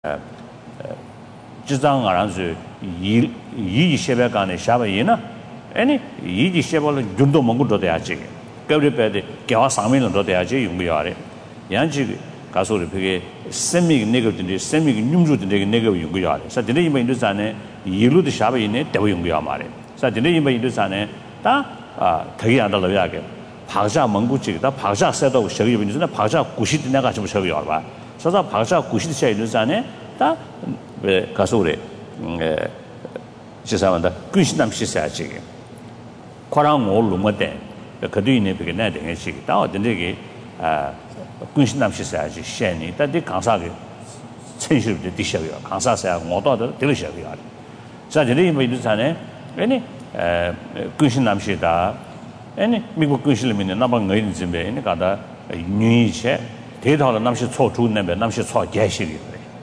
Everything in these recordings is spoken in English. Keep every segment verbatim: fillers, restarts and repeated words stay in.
지장 알아서 이 이지 셰베간에 샤바이나 아니 이지 셰벌은 준도 먹고도 돼야지 그래도 개와 상면도 돼야지 용기야래 양지 가서를 그게 세미 네거든데 세미 뇽주든데 네거 용기야래 자 근데 이번 인도산에 이루도 샤바이네 대고 용기야 말해 자 근데 이번 인도산에 다아 되게 안 달라야게 박자蒙古籍다 박자 세도 저기 인도산에 박자 구십 내가 좀 저기 와 봐. 그래서 박자 구십 세 인도산에 다 왜 가서 그래 에 지사한다 근신남 시사지 과랑 올로 못돼 그도 있는 그게 내 되게 시 다 어떤데 아 근신남 시사지 셴이 다들 강사게 천실도 디셔요 강사사야 모두도 들으셔요 자 이제 뭐 이두산에 아니 에 근신남 시다 아니 미국 근신림에 나방 의인 집에 가다 뉴이체 대다로 남시 초주는데 남시 초계시리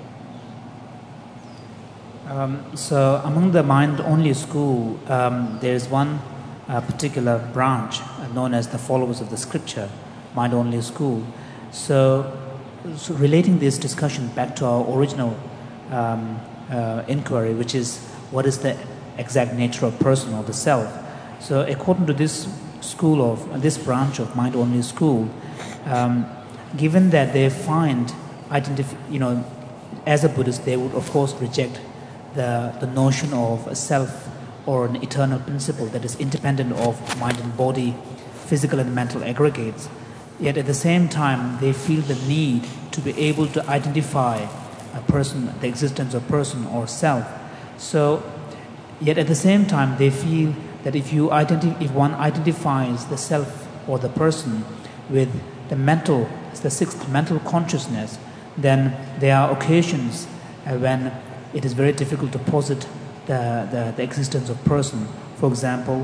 Um, so among the mind-only school, um, there is one uh, particular branch uh, known as the followers of the scripture, mind-only school. So, so relating this discussion back to our original um, uh, inquiry, which is what is the exact nature of person or the self. So according to this school of, uh, this branch of mind-only school, um, given that they find, identif- you know, as a Buddhist, they would of course reject The, the notion of a self or an eternal principle that is independent of mind and body, physical and mental aggregates. Yet at the same time, they feel the need to be able to identify a person, the existence of person or self. So, yet at the same time, they feel that if you identi- if one identifies the self or the person with the mental, the sixth mental consciousness, then there are occasions uh, when it is very difficult to posit the, the, the existence of person. For example,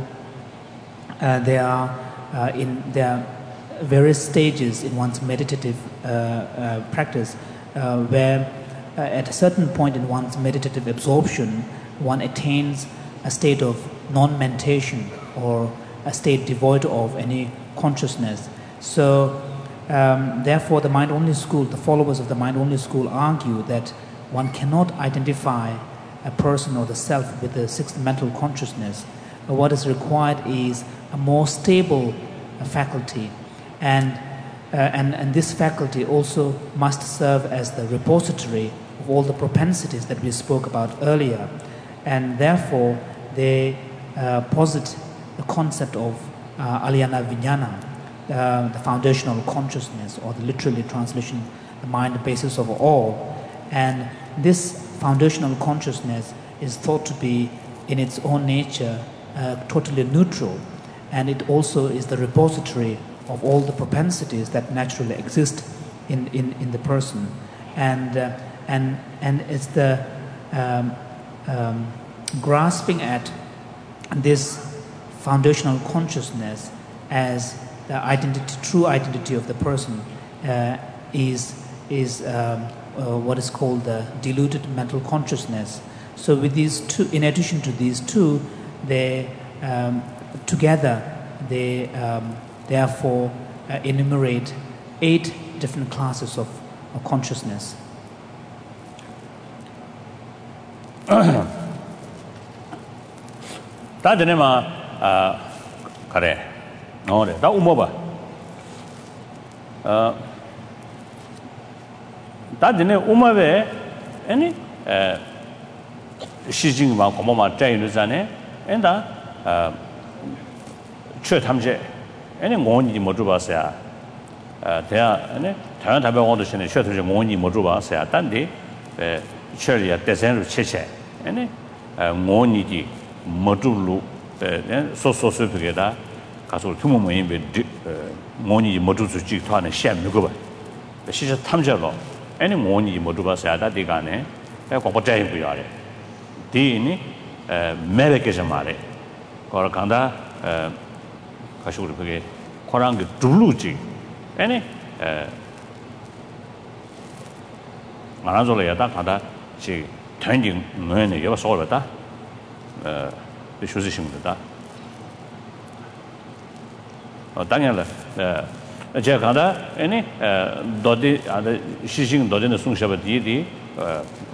uh, there are uh, in there are various stages in one's meditative uh, uh, practice uh, where uh, at a certain point in one's meditative absorption, one attains a state of non-mentation or a state devoid of any consciousness. So, um, therefore, the mind-only school, the followers of the mind-only school argue that one cannot identify a person or the self with the sixth mental consciousness. But what is required is a more stable uh, faculty, and, uh, and and this faculty also must serve as the repository of all the propensities that we spoke about earlier, and therefore they uh, posit the concept of uh, Alyana Vijnana, uh, the foundational consciousness, or the literally translation, the mind, the basis of all. And this foundational consciousness is thought to be in its own nature uh, totally neutral, and it also is the repository of all the propensities that naturally exist in, in, in the person, and uh, and and it's the um, um, grasping at this foundational consciousness as the identity, true identity of the person uh, is is um, Uh, what is called the diluted mental consciousness. So with these two, in addition to these two, they um, together they um, therefore uh, enumerate eight different classes of, of consciousness. 다 전에 아 그래. 어래. 다 우모 봐. 어 다들 오마베 아니 에 시징마 고모마 짜이르자네 엔다 아 최탐제 아니 뭐니 못 줘봤어야 아 대야 아니 다른 답변 얻으시는 최탐제 뭐니 못 줘봤어야 단디 에 처리야 대선으로 체체 아니 뭐니디 못 줄로 에 소소소피게다 가서 투모모인 베 뭐니 못 줄지 타는 시험 누구 봐 시저 탐제로 any money moduba ada digane e ko potai bu yare di ni mere ke jamare ko kanda kashur pege korang ge dulu ji any mana zo le ya da kanda ji twenty ne ne yo so le da呃这确实行的da 어当然了呃제가 가다 아니 어 도디 아데 시싱 도디는 송샤바 디디 အဲ